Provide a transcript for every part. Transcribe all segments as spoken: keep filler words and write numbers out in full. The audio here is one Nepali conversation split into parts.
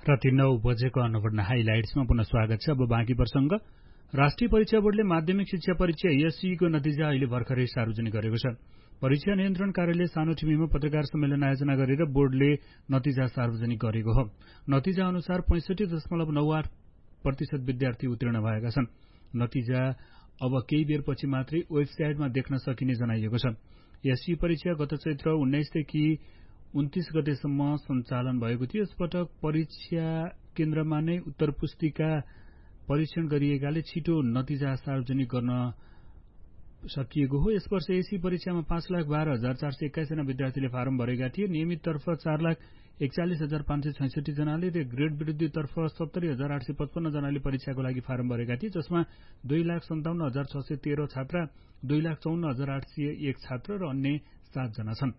राति नौ बजेको अन्नपूर्ण हाइलाइट्समा पुनः स्वागत छ। अब बाँकी प्रसंग। राष्ट्रिय परीक्षा बोर्डले माध्यमिक शिक्षा परीक्षा एससीईको नतिजा अहिले भर्खरै सार्वजनिक गरेको छ। परीक्षा नियन्त्रण कार्यालय सानोठिमीमा पत्रकार सम्मेलन आयोजना गरेर बोर्डले नतिजा सार्वजनिक गरेको हो। नतिजा अनुसार पैंसठी दशमलव नौ आठ प्रतिशत विद्यार्थी उत्तीर्ण भएका छन्। नतिजा अब केही बेरपछि मात्रै वेबसाइटमा देख्न सकिने जनाइएको छ। एससीई परीक्षा गत चैत्र उन्नाइसदेखि उन्तीस गतेसम्म सञ्चालन भएको थियो। यसपटक परीक्षा केन्द्रमा नै उत्तर पुस्तिका परीक्षण गरिएकाले छिटो नतिजा सार्वजनिक गर्न सकिएको हो। यस वर्ष एससीई परीक्षामा पाँच लाख बाह्र हजार चार सय एक्काइस जना विद्यार्थीले फारम भरेका थिए। नियमित तर्फ चार लाख एकचालिस हजार पाँच सय छैसठी जनाले र ग्रेड वृद्धि तर्फ सत्तरी हजार आठ सय पचपन्न जनाले परीक्षाको लागि फारम भरेका थिए, जसमा दुई लाख सन्ताउन्न हजार छ सय तेह्र छात्रा, दुई लाख चौन्न हजार आठ सय एक छात्र र अन्य सात जना छन्।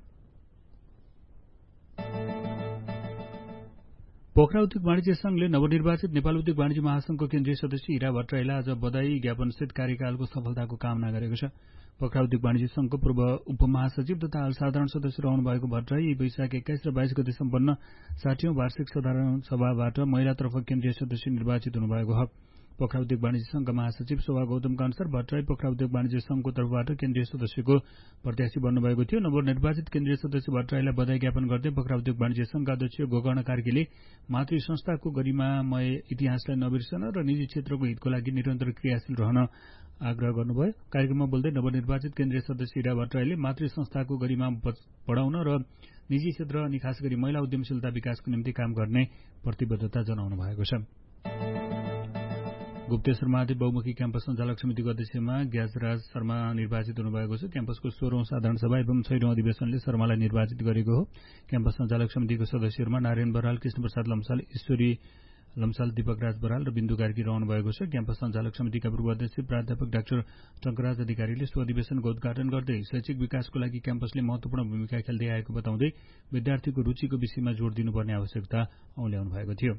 पोखरा उद्योग वाणिज्य संघले नवनिर्वाचित नेपाल उद्योग वाणिज्य महासंघको केन्द्रीय सदस्य हीरा भट्टराईलाई आज बधाई ज्ञापनसहित कार्यकालको सफलताको कामना गरेको छ। पोखरा उद्योग वाणिज्य संघको पूर्व उपमहासचिव तथा हाल साधारण सदस्य रहनु भएको भट्टराई वैशाख एक्काइस र बाइस गते सम्पन्न साठीऔं वार्षिक साधारण सभाबाट महिलातर्फ केन्द्रीय सदस्य निर्वाचित हुनुभएको हो। पोखरा उद्योग वाणिज्य संघका महासचिव शोभा गौतमका अनुसार भट्टराई पोखरा उद्योग वाणिज्य संघको तर्फबाट केन्द्रीय सदस्यको प्रत्याशी बन्नुभएको थियो। नवनिर्वाचित केन्द्रीय सदस्य भट्टराईलाई बधाई ज्ञापन गर्दै पोखरा उद्योग वाणिज्य संघका अध्यक्ष गोकर्ण कार्कीले मातृ संस्थाको गरिमामय इतिहासलाई नबिर्सन र निजी क्षेत्रको हितको लागि निरन्तर क्रियाशील रहन आग्रह गर्नुभयो। कार्यक्रममा बोल्दै नवनिर्वाचित केन्द्रीय सदस्य हीरा भट्टराईले मातृ संस्थाको गरिमा बढाउन र निजी क्षेत्र अनि खास गरी महिला उद्यमशीलता विकासको निम्ति काम गर्ने प्रतिबद्धता जनाउनु भएको छ। गुप्तेश्वर महादेव बहुमुखी क्याम्पस सञ्चालक समितिको अध्यक्षमा ग्याजराज शर्मा निर्वाचित हुनुभएको छ। क्याम्पसको सोह्रौं साधारण सभा एवं छैटौं अधिवेशनले शर्मालाई निर्वाचित गरेको हो। क्याम्पस सञ्चालक समितिको सदस्यहरूमा नारायण बराल, कृष्णप्रसाद लम्साल, ईश्वरी लम्साल, दीपक राज बराल र बिन्दु कार्की रहनु भएको छ। क्याम्पस सञ्चालक समितिका पूर्व अध्यक्ष प्राध्यापक डाक्टर टंकराज अधिकारीले सो अधिवेशनको उद्घाटन गर्दै शैक्षिक विकासको लागि क्याम्पसले महत्वपूर्ण भूमिका खेल्दै आएको बताउँदै विद्यार्थीको रुचिको विषयमा जोड़ दिनुपर्ने आवश्यकता औल्याउनु भएको थियो।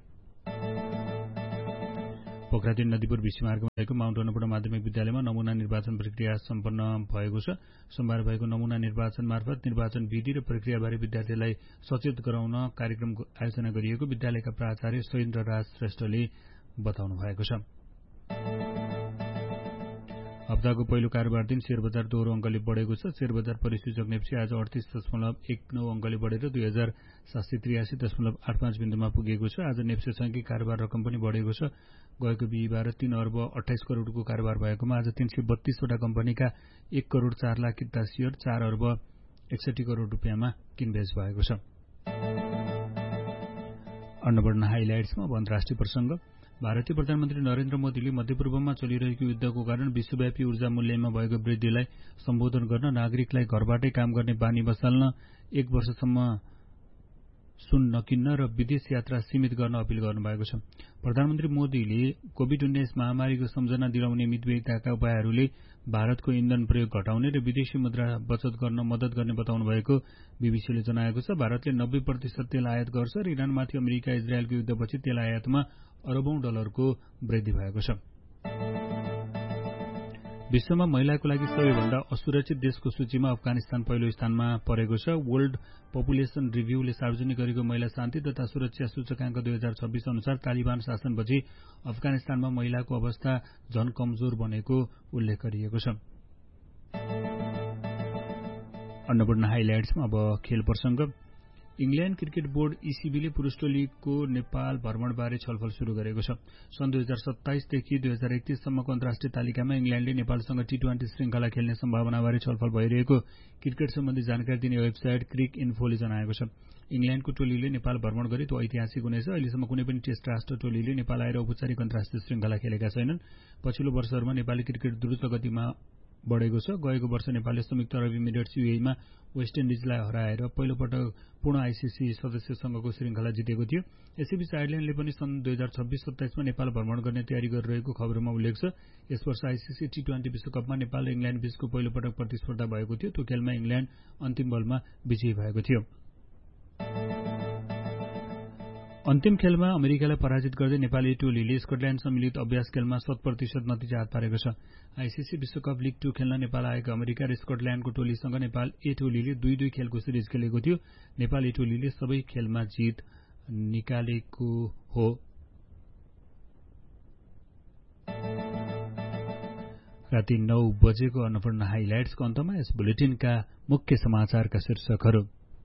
पोखरादेन नदीपुर विशी मार्गमा रहेको माउन्ट अन्नपूर्ण माध्यमिक विद्यालयमा नमूना निर्वाचन प्रक्रिया सम्पन्न भएको छ। सोमबार भएको नमूना निर्वाचन मार्फत निर्वाचन विधि र प्रक्रियाबारे विद्यार्थीलाई सचेत गराउन कार्यक्रम आयोजना गरिएको विद्यालयका प्राचार्य सैन्द्र राज श्रेष्ठले बताउनु भएको छ। हप्ताको पहिलो कारोबार दिन शेयर बजार दोहोरो अंकले बढेको छ। शेयर बजार परिसूचक नेप्सी आज अडतीस दशमलव एक नौ अंकले बढेर दुई हजार सात सय त्रियासी दशमलव आठ पाँच बिन्दुमा पुगेको छ। आज नेप्सेसँगै कारोबार रकम पनि बढेको छ। गएको बिहिबार तीन अर्ब अठाइस करोड़को कारोबार भएकोमा आज तीन सय बत्तीसवटा कम्पनीका एक करोड़ चार लाख किता शेयर चार अर्ब एकसठी करोड़ रुपियाँमा किनबेच भएको छ। अन्नपूर्ण हाइलाइट्समा अब अन्तर्राष्ट्रिय प्रसंग। भारतीय प्रधानमन्त्री नरेन्द्र मोदीले मध्यपूर्वमा चलिरहेको युद्धको कारण विश्वव्यापी ऊर्जा मूल्यमा भएको वृद्धिलाई सम्बोधन गर्न नागरिकलाई घरबाटै काम गर्ने बानी बसाल्न एक वर्षसम्म सुन नकिन्न र विदेश यात्रा सीमित गर्न अपील गर्नुभएको छ। प्रधानमन्त्री मोदीले कोभिड उन्नाइस महामारीको सम्झना दिलाउने मितव्ययिताका उपायहरूले भारतको इन्धन प्रयोग घटाउने र विदेशी मुद्रा बचत गर्न मद्दत गर्ने बताउनु भएको बीबीसीले जनाएको छ। भारतले नब्बे प्रतिशत तेल आयात गर्छ र इरानमाथि अमेरिका इजरायलको युद्धपछि तेल आयातमा अरबौं डलरको वृद्धि भएको छ। विश्वमा महिलाको लागि सबैभन्दा असुरक्षित देशको सूचीमा अफगानिस्तान पहिलो स्थानमा परेको छ। वर्ल्ड पपुलेसन रिभ्यूले सार्वजनिक गरेको महिला शान्ति तथा सुरक्षा सूचकाङ्क दुई हजार छब्बीस अनुसार तालिबान शासनपछि अफगानिस्तानमा महिलाको अवस्था झन कमजोर बनेको उल्लेख गरिएको छ। अन्नपूर्ण हाइलाइट्समा अब खेल प्रसंग। इंग्ल्याण्ड क्रिकेट बोर्ड ईसीबीले पुरूष टोलीको नेपाल भ्रमणबारे छलफल शुरू गरेको छ। सन् दुई हजार सत्ताइसदेखि दुई हजार एकतीस सम्मको अन्तर्राष्ट्रिय तालिकामा इंग्ल्याण्डले नेपालसँग टी ट्वेन्टी श्रृंखला खेल्ने सम्भावनाबारे छलफल भइरहेको क्रिकेट सम्बन्धी जानकारी दिने वेबसाइट क्रिक इन्फोले जनाएको छ। इंग्ल्याण्डको टोलीले नेपाल भ्रमण गरे त्यो ऐतिहासिक हुनेछ। अहिलेसम्म कुनै पनि टेस्ट राष्ट्र टोलीले नेपाल आएर औपचारिक अन्तर्राष्ट्रिय श्रृंखला खेलेका छैनन्। पछिल्लो वर्षहरूमा नेपाली क्रिकेट द्रुत गतिमा बढेको छ। गएको वर्ष नेपालले संयुक्त अरब इमिरेट्स यूएईमा वेस्ट इन्डिजलाई हराएर पहिलो पटक पूर्ण आईसीसी सदस्य संघको श्रृंखला जितेको थियो। यसैबीच आयरल्याण्डले पनि सन् दुई हजार छब्बीस सत्ताइसमा नेपाल भ्रमण गर्ने तयारी गरिरहेको खबरमा उल्लेख छ। यस वर्ष आईसीसी टी ट्वेन्टी विश्वकपमा नेपाल र इंग्ल्याण्ड बीचको पहिलो पटक प्रतिस्पर्धा भएको थियो। त्यो खेलमा इंग्ल्याण्ड अन्तिम बलमा विजयी भएको थियो। अन्तिम खेलमा अमेरिकालाई पराजित गर्दै नेपाली टोलीले स्कटल्याण्ड सम्मिलित अभ्यास खेलमा शत प्रतिशत नतिजा हात पारेको छ। आईसीसी विश्वकप लीग टू खेल्न नेपाल आएका अमेरिका र स्कटल्याण्डको टोलीसँग नेपाल ए टोलीले दुई दुई खेलको सिरिज खेलेको थियो। नेपाल ए टोलीले सबै खेलमा जित निकालेको हो। राति नौ बजेको अन्नपूर्ण हाइलाइट्सको अन्तमा यस बुलेटिनका मुख्य समाचारका शीर्षकहरू।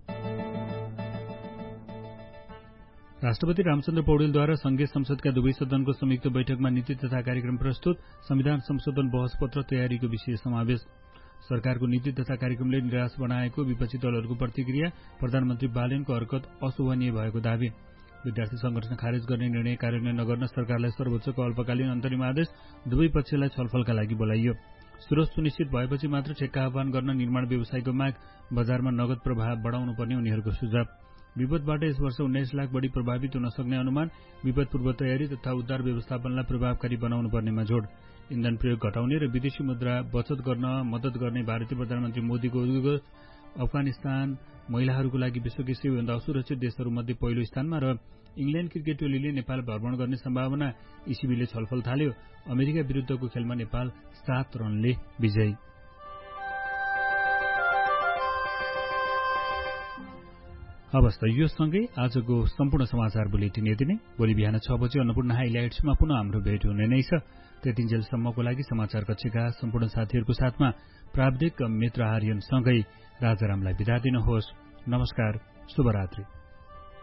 राष्ट्रपति रामचन्द्र पौडेलद्वारा संघीय संसदका दुवै सदनको संयुक्त बैठकमा नीति तथा कार्यक्रम प्रस्तुत, संविधान संशोधन बहसपत्र तयारीको विषय समावेश। सरकारको नीति तथा कार्यक्रमले निराश बनाएको विपक्षी दलहरूको प्रतिक्रिया, प्रधानमन्त्री बालेनको हरकत अशोभनीय भएको दावी। विद्यार्थी संगठन खारेज गर्ने निर्णय कार्यान्वयन नगर्न सरकारलाई सर्वोच्चको अल्पकालीन अन्तरिम आदेश, दुवै पक्षलाई छलफलका लागि बोलाइयो। स्रोत सुनिश्चित भएपछि मात्र ठेक्का आह्वान गर्न निर्माण व्यवसायको माग, बजारमा नगद प्रवाह बढाउनु पर्ने उनीहरूको सुझाव। विपदबाट यस वर्ष उन्नाइस लाख बढी प्रभावित हुन सक्ने अनुमान, विपद पूर्व तयारी तथा उद्धार व्यवस्थापनलाई प्रभावकारी बनाउनु पर्नेमा जोड। इन्धन प्रयोग घटाउने र विदेशी मुद्रा बचत गर्न मद्दत गर्ने भारतीय प्रधानमन्त्री मोदीको उद्घोष। अफगानिस्तान महिलाहरूको लागि विश्वकै सबैभन्दा असुरक्षित देशहरूमध्ये पहिलो स्थानमा र इंग्ल्याण्ड क्रिकेट टोलीले नेपाल भ्रमण गर्ने सम्भावना, इसिबीले छलफल थाल्यो। अमेरिका विरुद्धको खेलमा नेपाल सात रनले विजयी। अवस्था यो सँगै आजको सम्पूर्ण समाचार बुलेटिन यति नै। भोलि बिहान छ बजे अन्नपूर्ण हाइलाइट्समा पुनः हाम्रो भेट हुने नै छ। त्यतिन्जेलसम्मको लागि समाचार कक्षका सम्पूर्ण साथीहरूको साथमा प्राविधिक मित्र आर्यनसँगै राजारामलाई बिदा दिनुहोस्। नमस्कार, शुभरात्रि।